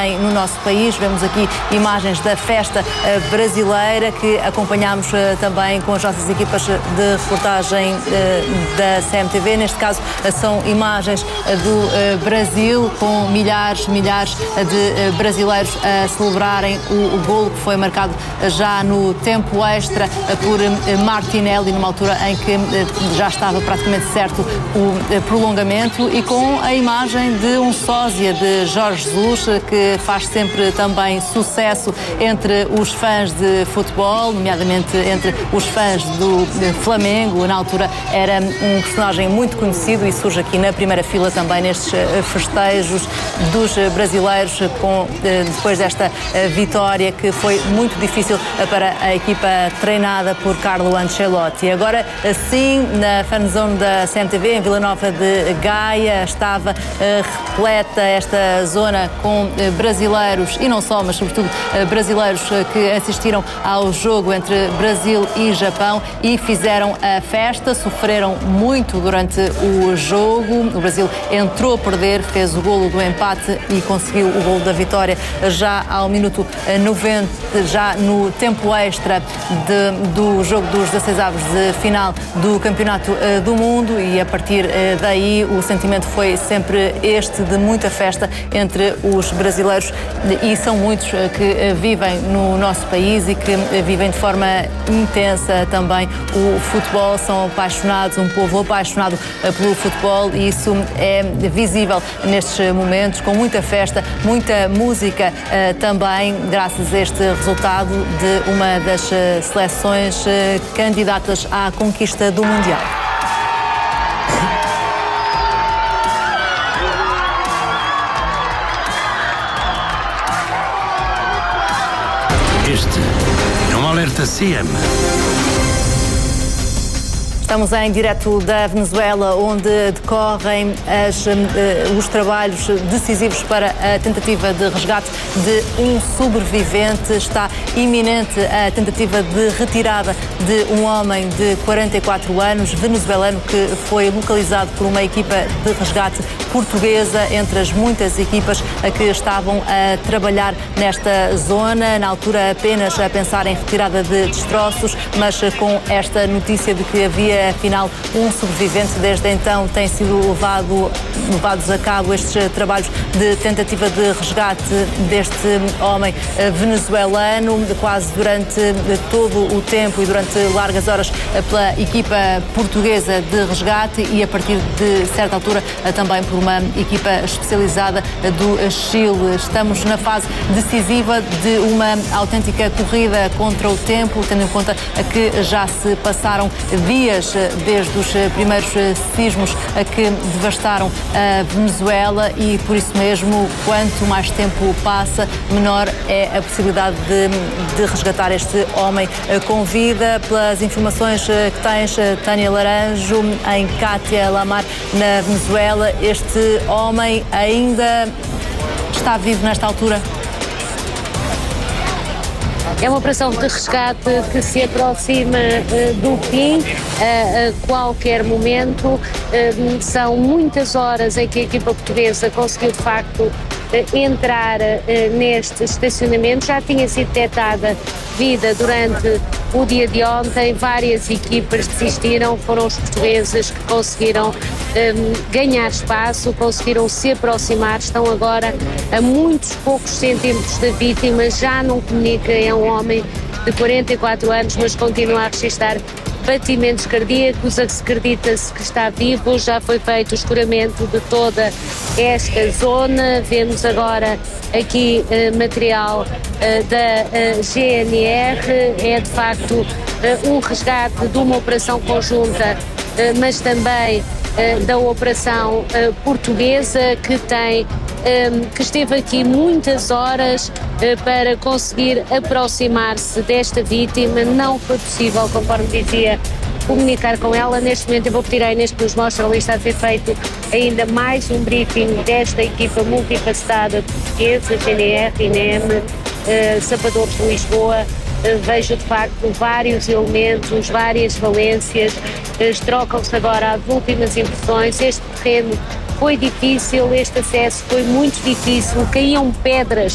também no nosso país. Vemos aqui imagens da festa brasileira que acompanhamos também com as nossas equipas de reportagem da CMTV. Neste caso são imagens do Brasil com milhares de brasileiros a celebrarem o golo que foi marcado já no tempo extra por Martinelli, numa altura em que já estava praticamente certo o prolongamento, e com a imagem de um sósia de Jorge Jesus, que faz sempre também sucesso entre os fãs de futebol, nomeadamente entre os fãs do Flamengo. Na altura era um personagem muito conhecido e surge aqui na primeira fila também nestes festejos dos brasileiros depois desta vitória que foi muito difícil para a equipa treinada por Carlo Ancelotti. Agora sim, na fanzone da CMTV, em Vila Nova de Gaia, estava repleta esta zona com brasileiros, e não só, mas sobretudo brasileiros que assistiram ao jogo entre Brasil e Japão e fizeram a festa, sofreram muito durante o jogo. O Brasil entrou a perder, fez o golo do empate e conseguiu o golo da vitória já ao minuto 90, já no tempo extra do jogo dos 16avos de final do Campeonato do Mundo, e a partir daí o sentimento foi sempre este de muita festa entre os brasileiros, e são muitos que vivem no nosso país e que vivem de forma intensa também o futebol, são apaixonados, um povo apaixonado pelo futebol, e isso é visível nestes momentos, com muita festa, muita música também, graças a este resultado de uma das seleções candidatas à conquista do Mundial. Este é um alerta CM. Estamos em direto da Venezuela, onde decorrem os trabalhos decisivos para a tentativa de resgate de um sobrevivente. Está iminente a tentativa de retirada de um homem de 44 anos, venezuelano, que foi localizado por uma equipa de resgate portuguesa, entre as muitas equipas que estavam a trabalhar nesta zona, na altura apenas a pensar em retirada de destroços, mas com esta notícia de que havia afinal um sobrevivente. Desde então têm sido levados a cabo estes trabalhos de tentativa de resgate deste homem venezuelano, quase durante todo o tempo e durante largas horas pela equipa portuguesa de resgate, e a partir de certa altura também por uma equipa especializada do Chile. Estamos na fase decisiva de uma autêntica corrida contra o tempo, tendo em conta que já se passaram dias desde os primeiros sismos que devastaram a Venezuela, e por isso mesmo, quanto mais tempo passa, menor é a possibilidade de resgatar este homem com vida. Pelas informações que tens, Tânia Laranjo, em Cátia Lamar, na Venezuela, este homem ainda está vivo nesta altura? É uma operação de resgate que se aproxima do fim a qualquer momento. São muitas horas em que a equipa portuguesa conseguiu de facto entrar neste estacionamento. Já tinha sido detectada vida durante o dia de ontem, várias equipas desistiram, foram os portugueses que conseguiram ganhar espaço, conseguiram se aproximar, estão agora a muitos poucos centímetros da vítima. Já não comunica, é um homem de 44 anos, mas continua a registrar batimentos cardíacos, acredita-se que está vivo. Já foi feito o escuramento de toda esta zona. Vemos agora aqui material da GNR, é de facto um resgate de uma operação conjunta, mas também da operação portuguesa, que esteve aqui muitas horas para conseguir aproximar-se desta vítima. Não foi possível, conforme dizia, comunicar com ela. Neste momento eu vou pedir à Inês que nos mostre, ali está a ser feito ainda mais um briefing desta equipa multifacetada portuguesa, GNR, INEM, Sapadores de Lisboa. Vejo de facto vários elementos, várias valências, trocam-se agora as últimas impressões. Este terreno foi difícil, este acesso foi muito difícil, caíam pedras